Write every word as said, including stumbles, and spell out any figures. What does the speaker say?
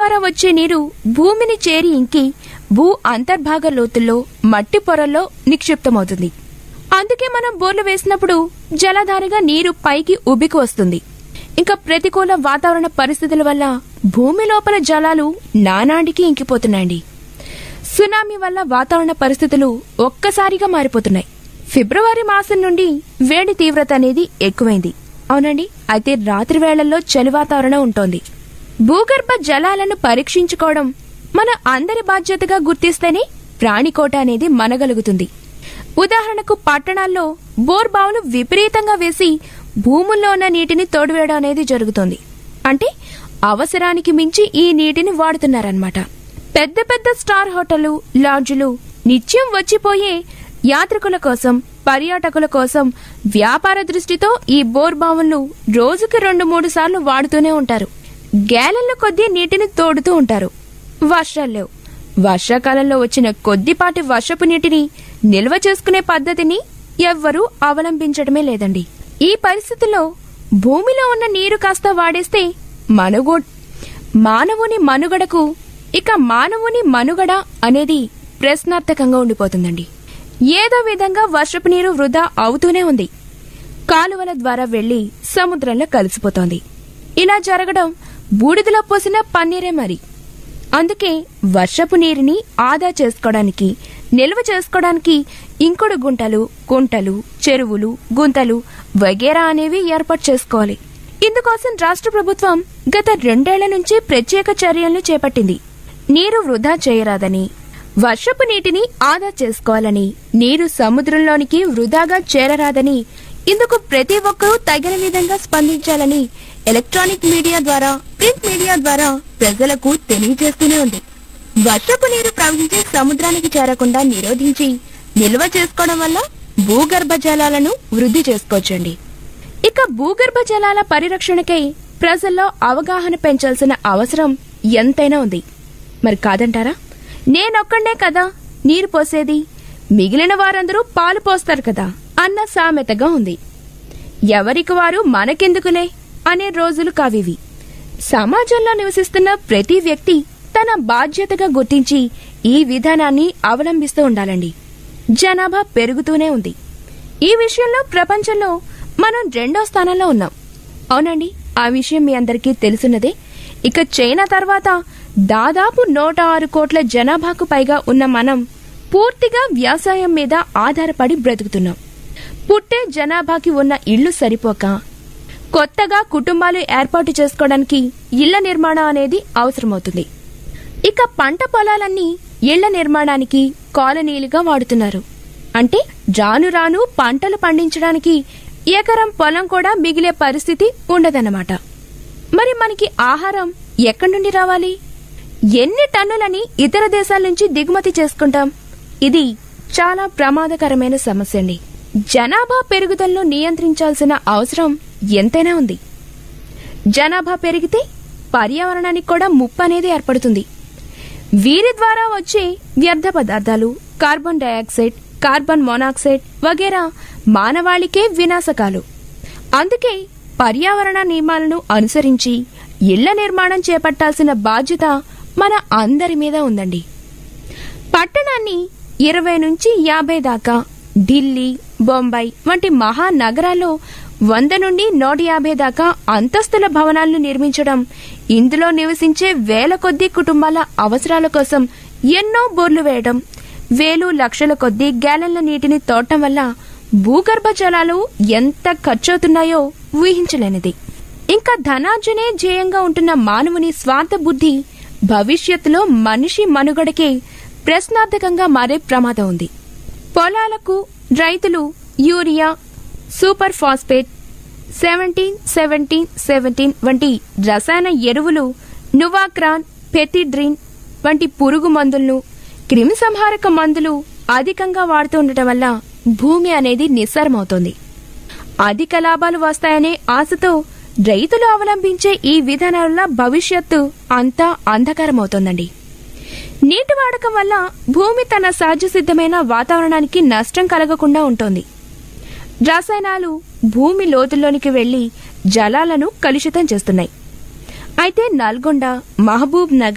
ద్వారా వచ్చే నీరు భూమిని చేరి ఇంకి భూ అంతర్భాగ లోతుల్లో మట్టి పొరల్లో నిక్షిప్తమవుతుంది. అందుకే మనం బోర్లు వేసినప్పుడు జలధారగా నీరు పైకి ఉబ్బికి వస్తుంది. ఇంకా ప్రతికూల వాతావరణ పరిస్థితుల వల్ల భూమి లోపల జలాలు నానాటికి ఇంకిపోతున్నాయండి. సునామీ వల్ల వాతావరణ పరిస్థితులు ఒక్కసారిగా మారిపోతున్నాయి. ఫిబ్రవరి మాసం నుండి వేడి తీవ్రత అనేది ఎక్కువైంది. అవునండి, అయితే రాత్రి వేళల్లో చలి వాతావరణం ఉంటోంది. భూగర్భ జలాలను పరీక్షించుకోవడం మన అందరి బాధ్యతగా గుర్తిస్తేనే ప్రాణికోట అనేది మనగలుగుతుంది. ఉదాహరణకు పట్టణాల్లో బోర్ బావులు విపరీతంగా వేసి భూముల్లో ఉన్న నీటిని తోడువేయడం అనేది జరుగుతోంది. అంటే అవసరానికి మించి ఈ నీటిని వాడుతున్నారన్నమాట. పెద్ద పెద్ద స్టార్ హోటళ్లు, లాడ్జులు నిత్యం వచ్చిపోయే యాత్రికుల కోసం, పర్యాటకుల కోసం వ్యాపార దృష్టితో ఈ బోర్ బావులను రోజుకి రెండు మూడు సార్లు వాడుతూనే ఉంటారు. గ్యాలన్ల కొద్దీ నీటిని తోడుతూ ఉంటారు. వర్షాలు లేవు. వర్షాకాలంలో వచ్చిన కొద్దిపాటి వర్షపు నీటిని నిల్వ చేసుకునే పద్ధతిని ఎవ్వరూ అవలంబించడమే లేదండి. ఈ పరిస్థితుల్లో భూమిలో ఉన్న నీరు కాస్త వాడేస్తే మనుగో మానవుని మనుగడకు ఇక మానవుని మనుగడ అనేది ప్రశ్నార్థకంగా ఉండిపోతుందండి. ఏదో విధంగా వర్షపు నీరు వృధా అవుతూనే ఉంది. కాలువల ద్వారా వెళ్లి సముద్రంలో కలిసిపోతోంది. ఇలా జరగడం బూడిదలో పోసిన పన్నీరే మరి. అందుకే వర్షపు నీరుని ఆదా చేసుకోవడానికి, నిల్వ చేసుకోవడానికి ఇంకుడు గుంటలు, కుంటలు, చెరువులు, గుంతలు వగేరా అనేవి ఏర్పాటు చేసుకోవాలి. ఇందుకోసం రాష్ట్ర ప్రభుత్వం గత రెండేళ్ల నుంచి ప్రత్యేక చర్యలను చేపట్టింది. నీరు వృధా చేయరాదని, వర్షపు నీటిని ఆదా చేసుకోవాలని, నీరు సముద్రంలోనికి వృధాగా చేరరాదని, ఇందుకు ప్రతి ఒక్కరూ తగిన విధంగా స్పందించాలని ఎలక్ట్రానిక్ మీడియా ద్వారా, ప్రింట్ మీడియా ద్వారా ప్రజలకు తెలియజేస్తూనే ఉంది. వర్షపు నీరు ప్రవహించే సముద్రానికి చేరకుండా నిరోధించి నిల్వ చేసుకోవడం వల్ల భూగర్భ జలాలను వృద్ధి చేసుకోవచ్చండి. ఇక భూగర్భ జలాల పరిరక్షణకై ప్రజల్లో అవగాహన పెంచాల్సిన అవసరం ఎంతైనా ఉంది. మరి కాదంటారా? నేనొక్కడే కదా నీరు పోసేది, మిగిలిన వారందరూ పాలు పోస్తారు కదా అన్న సామెతగా ఉంది. ఎవరికి వారు మనకెందుకులే అనే రోజులు కావివి. సమాజంలో నివసిస్తున్న ప్రతి వ్యక్తి తన బాధ్యతగా గుర్తించి ఈ విధానాన్ని అవలంబిస్తూ ఉండాలండి. జనాభా పెరుగుతూనే ఉంది. ఈ విషయంలో ప్రపంచంలో మనం రెండో స్థానంలో ఉన్నాం. అవునండి, ఆ విషయం మీ అందరికీ తెలుసున్నదే. ఇక చైనా తర్వాత దాదాపు నూట ఆరు కోట్ల జనాభాకు పైగా ఉన్న మనం పూర్తిగా వ్యవసాయం మీద ఆధారపడి బ్రతుకుతున్నాం. పుట్టే జనాభాకి ఉన్న ఇళ్లు సరిపోక కొత్తగా కుటుంబాలు ఏర్పాటు చేసుకోవడానికి ఇళ్ల నిర్మాణం అనేది అవసరమవుతుంది. ఇక పంట పొలాలన్నీ ఇళ్ల నిర్మాణానికి కాలనీలుగా వాడుతున్నారు. అంటే రాను రాను పంటలు పండించడానికి ఎకరం పొలం కూడా మిగిలే పరిస్థితి ఉండదన్నమాట. మరి మనకి ఆహారం ఎక్కడి నుండి రావాలి? ఎన్ని టన్నులని ఇతర దేశాల నుంచి దిగుమతి చేసుకుంటాం? ఇది చాలా ప్రమాదకరమైన సమస్య అండి. జనాభా పెరుగుదలను నియంత్రించాల్సిన అవసరం ఎంతైనా ఉంది. జనాభా పెరిగితే పర్యావరణానికి కూడా ముప్పు అనేది ఏర్పడుతుంది. వీరి ద్వారా వచ్చే వ్యర్థ పదార్థాలు, కార్బన్ డయాక్సైడ్, కార్బన్ మోనాక్సైడ్ వగేరా మానవాళికే వినాశకాలు. అందుకే పర్యావరణ నియమాలను అనుసరించి ఇళ్ల నిర్మాణం చేపట్టాల్సిన బాధ్యత మన అందరి మీద ఉందండి. పట్టణాన్ని ఇరవై నుంచి యాభై దాకా ఢిల్లీ, బొంబాయి వంటి మహానగరాల్లో వంద నుండి నూట యాభై దాకా అంతస్తుల భవనాలను నిర్మించడం, ఇందులో నివసించే వేల కొద్దీ కుటుంబాల అవసరాల కోసం ఎన్నో బోర్లు వేయడం, వేలు లక్షల కొద్దీ గ్యాలన్ల నీటిని తోడటం వల్ల భూగర్భ జలాలు ఎంత ఖర్చవుతున్నాయో ఊహించలేనిది. ఇంకా ధనార్జనే ధ్యేయంగా ఉంటున్న మానవుని స్వార్థ బుద్ధి భవిష్యత్తులో మనిషి మనుగడకే ప్రశ్నార్థకంగా మారే ప్రమాదం ఉంది. పొలాలకు రైతులు urea, super phosphate, seventeen seventeen seventeen వంటి రసాయన ఎరువులు, నువాక్రాన్, పెథిడ్రిన్ వంటి పురుగు మందులను, క్రిమి సంహారక మందులు అధికంగా వాడుతూ ఉండటం వల్ల భూమి అనేది నిస్సారమవుతోంది. అధిక లాభాలు వస్తాయనే ఆశతో రైతులు అవలంబించే ఈ విధానాల భవిష్యత్తు అంతా అంధకారమవుతోందండి. నీటి వాడకం వల్ల భూమి తన సహజ సిద్ధమైన వాతావరణానికి నష్టం కలగకుండా ఉంటోంది. రసాయనాలు భూమి లోతుల్లోనికి వెళ్లి జలాలను కలుషితం చేస్తున్నాయి. అయితే నల్గొండ, మహబూబ్ నగర్